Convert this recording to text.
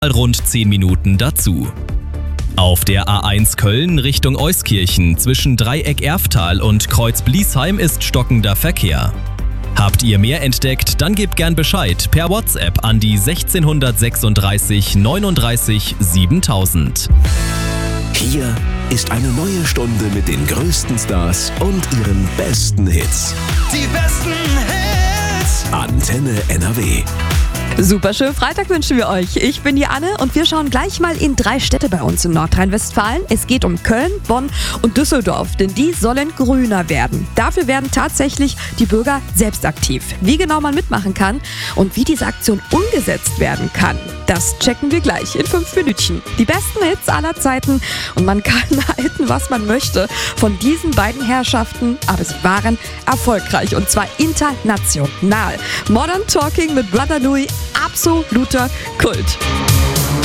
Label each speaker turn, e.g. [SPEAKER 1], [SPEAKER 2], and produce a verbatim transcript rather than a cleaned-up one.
[SPEAKER 1] rund zehn Minuten dazu. Auf der A eins Köln Richtung Euskirchen zwischen Dreieck-Erftal und Kreuz-Bliesheim ist stockender Verkehr. Habt ihr mehr entdeckt, dann gebt gern Bescheid per WhatsApp an die sechzehnhundertsechsunddreißig neununddreißig siebentausend.
[SPEAKER 2] Hier ist eine neue Stunde mit den größten Stars und ihren besten Hits.
[SPEAKER 3] Die besten Hits.
[SPEAKER 2] Antenne N R W.
[SPEAKER 4] Super schön Freitag wünschen wir euch. Ich bin die Anne und wir schauen gleich mal in drei Städte bei uns in Nordrhein-Westfalen. Es geht um Köln, Bonn und Düsseldorf, denn die sollen grüner werden. Dafür werden tatsächlich die Bürger selbst aktiv. Wie genau man mitmachen kann und wie diese Aktion umgesetzt werden kann, das checken wir gleich in fünf Minütchen. Die besten Hits aller Zeiten und man kann halten, was man möchte von diesen beiden Herrschaften, aber sie waren erfolgreich und zwar international. Modern Talking mit Brother Louis, absoluter Kult.